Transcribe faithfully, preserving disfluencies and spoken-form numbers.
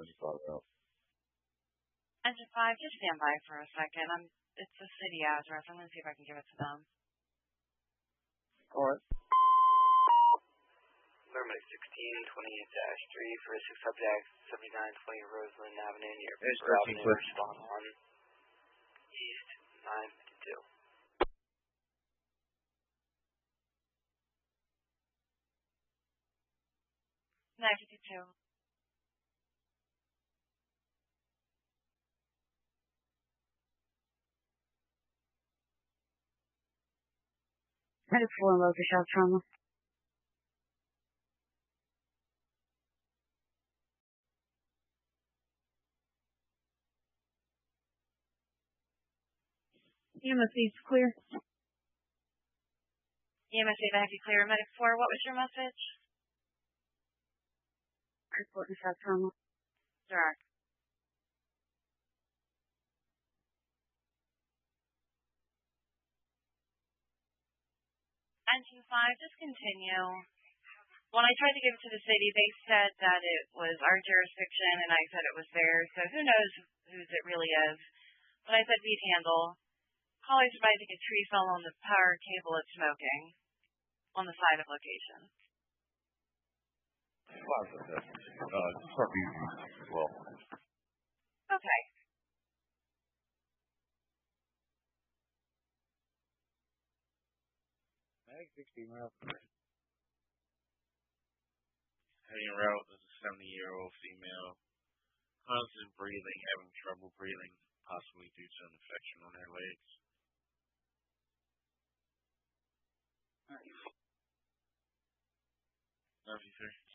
seventy-five route. Engine five, just stand by for a second. I'm, it's a city address. I'm going to see if I can give it to them. All right. Paramedic sixteen twenty-eight dash three for six subjects, seventy-nine twenty Roseland Avenue near Paper Avenue, respond on East nine fifty-two. nine fifty-two. Medic four, local shock trauma. E M S eight's clear. E M S eight, I have you clear. Medic four, what was your message? Reporting shock trauma. Direct. Engine five, just continue. When I tried to give it to the city, they said that it was our jurisdiction, and I said it was theirs, so who knows whose it really is. But I said we'd handle. Callers advising a tree fell on the power cable at Smoking on the side of location. Five for that. Uh, probably as well. Okay. Mag sixteen route. Heading route is a seventy-year-old female. Constant breathing, having trouble breathing, possibly due to an infection on her legs. Love you, sir.